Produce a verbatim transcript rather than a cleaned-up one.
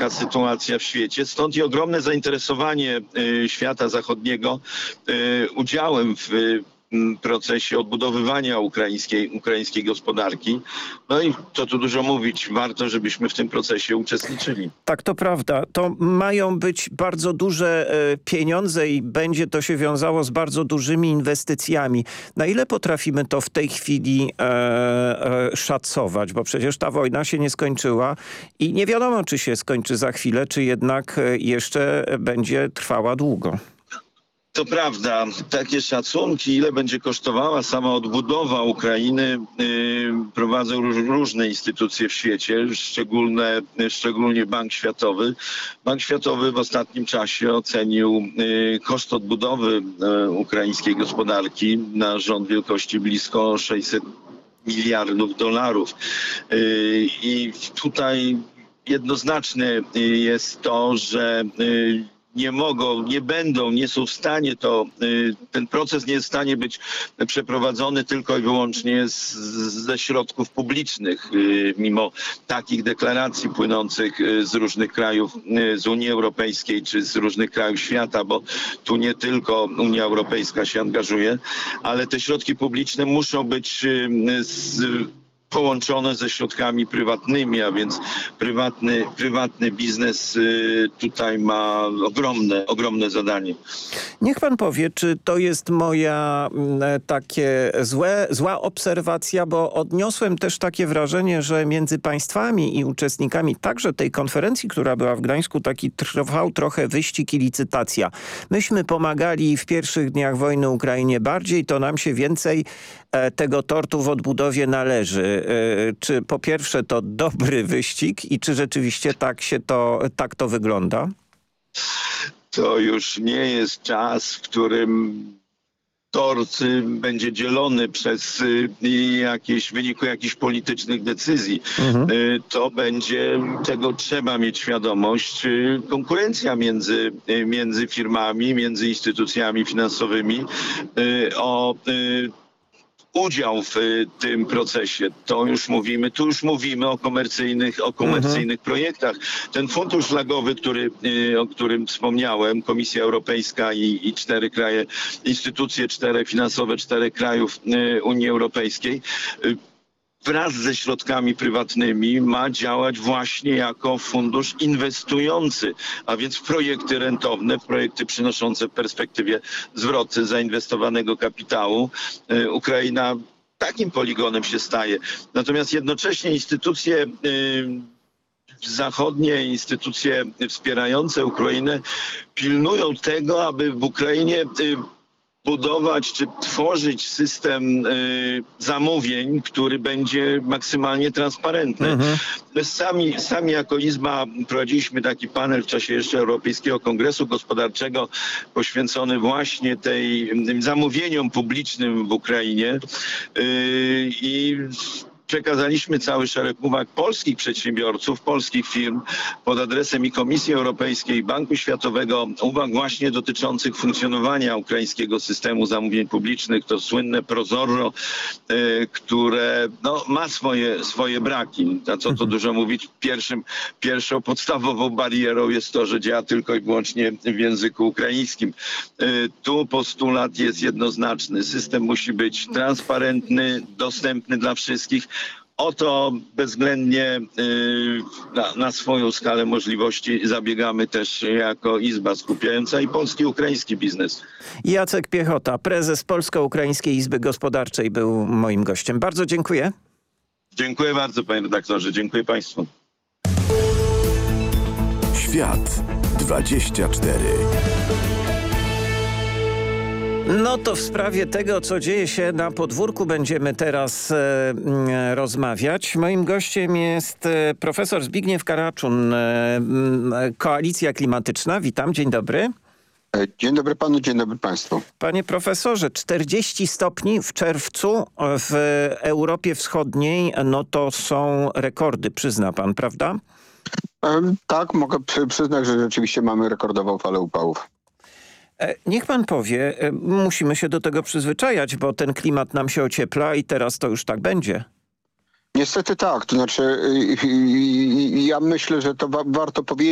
taka sytuacja w świecie. Stąd i ogromne zainteresowanie świata zachodniego udziałem w procesie odbudowywania ukraińskiej, ukraińskiej gospodarki. No i co tu dużo mówić, warto, żebyśmy w tym procesie uczestniczyli. Tak, to prawda. To mają być bardzo duże e, pieniądze i będzie to się wiązało z bardzo dużymi inwestycjami. Na ile potrafimy to w tej chwili e, e, szacować? Bo przecież ta wojna się nie skończyła i nie wiadomo, czy się skończy za chwilę, czy jednak jeszcze będzie trwała długo. To prawda, takie szacunki, ile będzie kosztowała sama odbudowa Ukrainy, yy, prowadzą róż, różne instytucje w świecie, szczególne, szczególnie Bank Światowy. Bank Światowy w ostatnim czasie ocenił yy, koszt odbudowy yy, ukraińskiej gospodarki na rząd wielkości blisko sześćset miliardów dolarów. Yy, I tutaj jednoznaczne jest to, że yy, nie mogą, nie będą, nie są w stanie to, ten proces nie jest w stanie być przeprowadzony tylko i wyłącznie z, ze środków publicznych, mimo takich deklaracji płynących z różnych krajów, z Unii Europejskiej czy z różnych krajów świata, bo tu nie tylko Unia Europejska się angażuje, ale te środki publiczne muszą być z połączone ze środkami prywatnymi, a więc prywatny, prywatny biznes tutaj ma ogromne, ogromne zadanie. Niech pan powie, czy to jest moja takie złe, zła obserwacja, bo odniosłem też takie wrażenie, że między państwami i uczestnikami także tej konferencji, która była w Gdańsku, taki trwał trochę wyścig i licytacja. Myśmy pomagali w pierwszych dniach wojny Ukrainie bardziej, to nam się więcej tego tortu w odbudowie należy. Czy po pierwsze to dobry wyścig i czy rzeczywiście tak się to, tak to wygląda? To już nie jest czas, w którym tort będzie dzielony przez jakieś, w wyniku jakichś politycznych decyzji. Mhm. To będzie, tego trzeba mieć świadomość, konkurencja między, między firmami, między instytucjami finansowymi o udział w tym procesie. To już mówimy, tu już mówimy o komercyjnych, o komercyjnych mhm. projektach. Ten fundusz flagowy, który, o którym wspomniałem, Komisja Europejska i, i cztery kraje, instytucje cztery finansowe czterech krajów Unii Europejskiej, wraz ze środkami prywatnymi ma działać właśnie jako fundusz inwestujący, a więc w projekty rentowne, w projekty przynoszące w perspektywie zwroty zainwestowanego kapitału. Ukraina takim poligonem się staje. Natomiast jednocześnie instytucje zachodnie, instytucje wspierające Ukrainę pilnują tego, aby w Ukrainie budować czy tworzyć system y, zamówień, który będzie maksymalnie transparentny. Mhm. My sami, sami jako Izba prowadziliśmy taki panel w czasie jeszcze Europejskiego Kongresu Gospodarczego poświęcony właśnie tej tym zamówieniom publicznym w Ukrainie y, i przekazaliśmy cały szereg uwag polskich przedsiębiorców, polskich firm pod adresem i Komisji Europejskiej, i Banku Światowego, uwag właśnie dotyczących funkcjonowania ukraińskiego systemu zamówień publicznych. To słynne Prozorro, y, które no, ma swoje, swoje braki. A co to dużo mówić, pierwszym, pierwszą podstawową barierą jest to, że działa tylko i wyłącznie w języku ukraińskim. Y, tu postulat jest jednoznaczny. System musi być transparentny, dostępny dla wszystkich. O to bezwzględnie y, na, na swoją skalę możliwości zabiegamy też jako Izba skupiająca i polski, ukraiński biznes. Jacek Piechota, prezes Polsko-Ukraińskiej Izby Gospodarczej, był moim gościem. Bardzo dziękuję. Dziękuję bardzo, panie redaktorze. Dziękuję państwu. Świat dwadzieścia cztery. No to w sprawie tego, co dzieje się na podwórku, będziemy teraz e, rozmawiać. Moim gościem jest e, profesor Zbigniew Karaczun, e, Koalicja Klimatyczna. Witam, dzień dobry. Dzień dobry panu, dzień dobry państwu. Panie profesorze, czterdzieści stopni w czerwcu w Europie Wschodniej, no to są rekordy, przyzna pan, prawda? E, tak, mogę przy, przyznać, że rzeczywiście mamy rekordową falę upałów. Niech pan powie, musimy się do tego przyzwyczajać, bo ten klimat nam się ociepla i teraz to już tak będzie. Niestety tak, to znaczy ja myślę, że to wa- warto powiedzieć,